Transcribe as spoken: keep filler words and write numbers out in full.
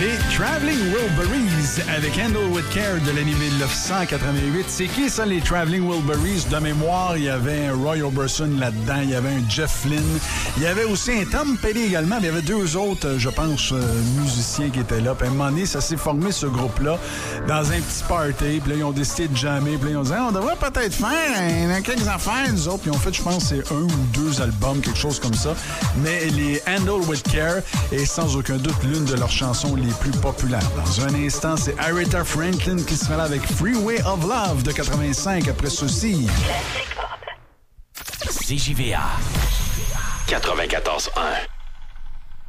Les Traveling Wilburys avec Handle with Care de l'année dix-neuf cent quatre-vingt-huit. C'est qui ça, les Traveling Wilburys? De mémoire, il y avait un Roy Orbison là-dedans, il y avait un Jeff Flynn, il y avait aussi un Tom Petty également, mais il y avait deux autres, je pense, euh, musiciens qui étaient là. Puis à un moment donné, ça s'est formé, ce groupe-là, dans un petit party. Puis là, ils ont décidé de jammer. Puis là, ils ont dit, ah, on devrait peut-être faire hein, quelques affaires, nous autres. Puis ils ont fait, je pense, c'est un ou deux albums, quelque chose comme ça. Mais les Handle with Care est sans aucun doute l'une de leurs chansons les plus populaires. Dans un instant, c'est Aretha Franklin qui sera là avec Freeway of Love de quatre-vingt-cinq après ceci. C J V A quatre-vingt-quatorze un.